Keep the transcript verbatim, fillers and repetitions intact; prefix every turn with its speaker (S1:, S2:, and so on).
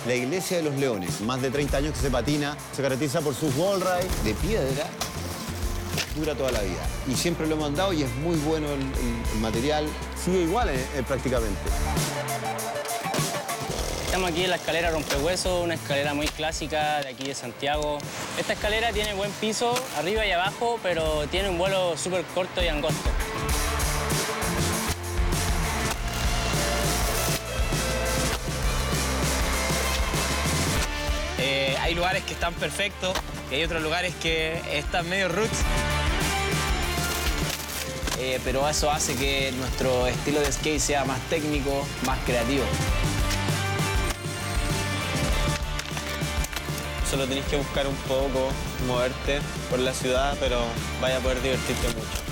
S1: La Iglesia de los Leones, más de treinta años que se patina, se caracteriza por sus wall ride de piedra, dura toda la vida. Y siempre lo hemos andado y es muy bueno el, el, el material, sigue igual eh, eh, prácticamente.
S2: Estamos aquí en la escalera Rompehueso, una escalera muy clásica de aquí de Santiago. Esta escalera tiene buen piso, arriba y abajo, pero tiene un vuelo súper corto y angosto.
S3: Eh, hay lugares que están perfectos y hay otros lugares que están medio roots. Eh, pero eso hace que nuestro estilo de skate sea más técnico, más creativo.
S4: Solo tenés que buscar un poco, moverte por la ciudad, pero vaya a poder divertirte mucho.